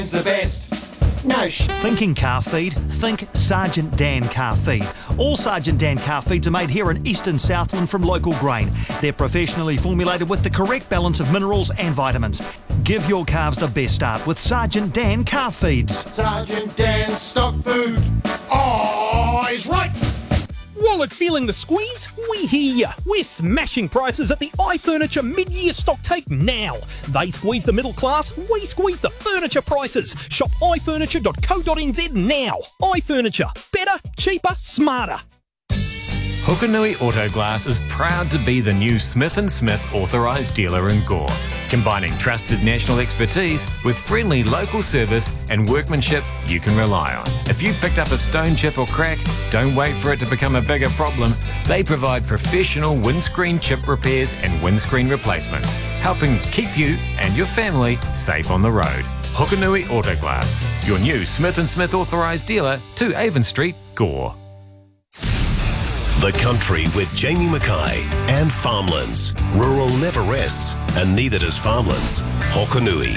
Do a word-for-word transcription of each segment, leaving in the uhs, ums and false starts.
is the best. No sh- Thinking car feed? Think Sergeant Dan car feed. All Sergeant Dan car feeds are made here in Eastern Southland from local grain. They're professionally formulated with the correct balance of minerals and vitamins. Give your calves the best start with Sergeant Dan car feeds. Sergeant Dan's stock food. Oh, he's right. Wallet feeling the squeeze? We hear ya. We're smashing prices at the iFurniture mid-year stock take now. They squeeze the middle class, we squeeze the furniture prices. Shop i furniture dot co dot n z now. iFurniture. Better, cheaper, smarter. Hukanui Auto Glass is proud to be the new Smith and Smith authorised dealer in Gore, combining trusted national expertise with friendly local service and workmanship you can rely on. If you picked up a stone chip or crack, don't wait for it to become a bigger problem. They provide professional windscreen chip repairs and windscreen replacements, helping keep you and your family safe on the road. Hukanui Auto Glass, your new Smith and Smith authorised dealer to Avon Street, Gore. The Country with Jamie Mackay and Farmlands. Rural never rests, and neither does Farmlands. Hokanui.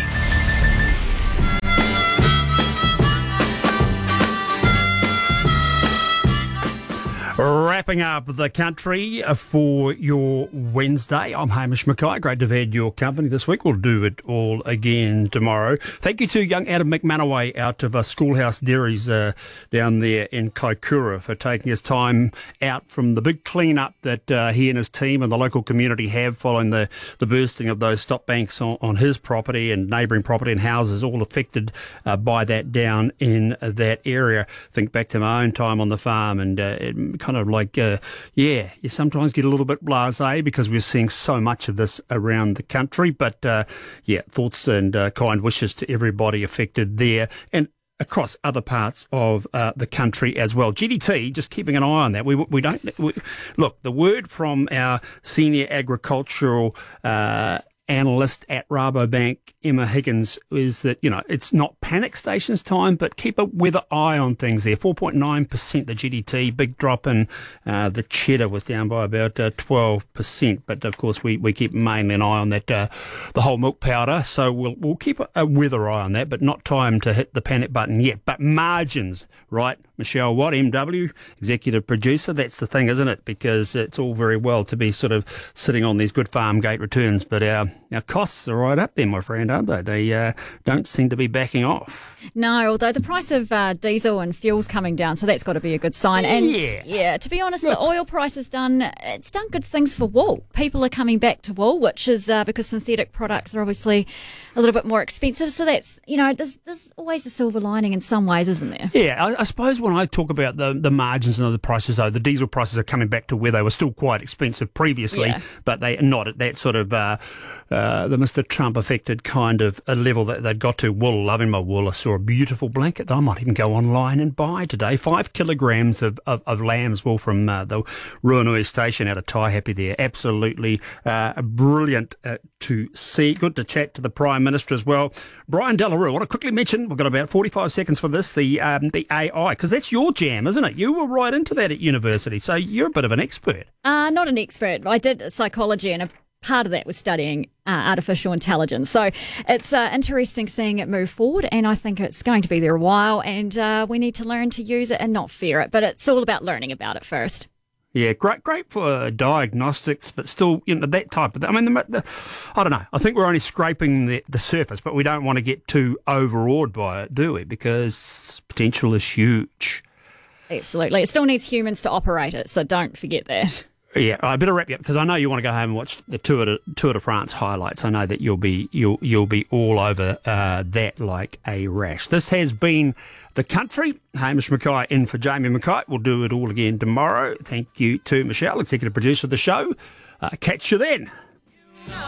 Wrapping up the country for your Wednesday. I'm Hamish Mackay. Great to have had your company this week. We'll do it all again tomorrow. Thank you to young Adam McManaway out of uh, Schoolhouse Dairies uh, down there in Kaikoura for taking his time out from the big clean-up that uh, he and his team and the local community have following the, the bursting of those stop banks on, on his property and neighbouring property and houses all affected uh, by that down in uh, that area. Think back to my own time on the farm and uh, it kind of like, uh, yeah, you sometimes get a little bit blasé because we're seeing so much of this around the country. But, uh, yeah, thoughts and uh, kind wishes to everybody affected there and across other parts of uh, the country as well. G D T, just keeping an eye on that. We we don't... We, look, the word from our senior agricultural uh analyst at Rabobank, Emma Higgins, is that, you know, it's not panic stations time, but keep a weather eye on things there. four point nine percent the G D T, big drop in uh, the cheddar was down by about uh, twelve percent. But of course, we, we keep mainly an eye on that, uh, the whole milk powder. So we'll we'll keep a, a weather eye on that, but not time to hit the panic button yet. But margins, right? Michelle Watt, M W, executive producer. That's the thing, isn't it? Because it's all very well to be sort of sitting on these good farm gate returns, but our Our costs are right up there, my friend, aren't they? They uh, don't seem to be backing off. No, although the price of uh, diesel and fuel's coming down, so that's got to be a good sign. And Yeah. yeah, to be honest, Look. the oil price has done it's done good things for wool. People are coming back to wool, which is uh, because synthetic products are obviously a little bit more expensive. So that's, you know, there's, there's always a silver lining in some ways, isn't there? Yeah, I, I suppose when I talk about the, the margins and the prices, though, the diesel prices are coming back to where they were still quite expensive previously, Yeah. but they are not at that sort of uh, uh, the Mister Trump affected kind of a level that they'd got to. Wool, loving my wool. I saw a beautiful blanket that I might even go online and buy today. Five kilograms of, of, of lamb's wool from uh, the Ruanui station out of Taihape there. Absolutely uh, brilliant uh, to see. Good to chat to the Prime Minister as well. Brian Delarue, I want to quickly mention, we've got about forty-five seconds for this, the um, the A I, because that's your jam, isn't it? You were right into that at university, so you're a bit of an expert. Uh, not an expert. I did psychology, and a part of that was studying uh, artificial intelligence. So it's uh, interesting seeing it move forward, and I think it's going to be there a while, and uh, we need to learn to use it and not fear it. But it's all about learning about it first. Yeah, great, great for uh, diagnostics, but still, you know, that type of. I mean, the, the, I don't know. I think we're only scraping the, the surface, but we don't want to get too overawed by it, do we? Because potential is huge. Absolutely. It still needs humans to operate it, so don't forget that. Yeah, I better wrap you up because I know you want to go home and watch the Tour de, Tour de France highlights. I know that you'll be you'll you'll be all over uh, that like a rash. This has been The Country. Hamish Mackay in for Jamie Mackay. We'll do it all again tomorrow. Thank you to Michelle, executive producer of the show. Uh, catch you then.